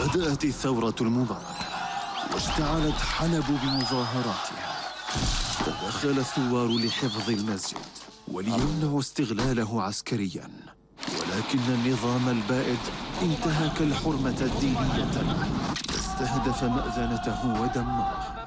بدأت الثورة المباركة واشتعلت حلب بمظاهراتها. تدخل الثوار لحفظ المسجد وليمنعوا استغلاله عسكرياً، ولكن النظام البائد انتهك الحرمة الدينية له، استهدف مأذنته ودمره.